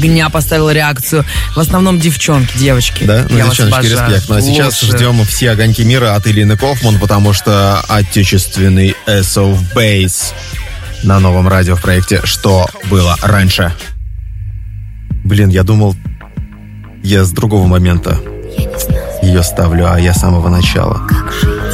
огня поставил реакцию. В основном девчонки. Да, Я вас девчоночки, обожаю. респект. Ну а сейчас Лучше. ждем все огоньки мира от Ильины Кофман, потому что отечественный Ace of Base на новом радио в проекте «Что было раньше». Блин, я думал, я с другого момента ее ставлю, а я с самого начала.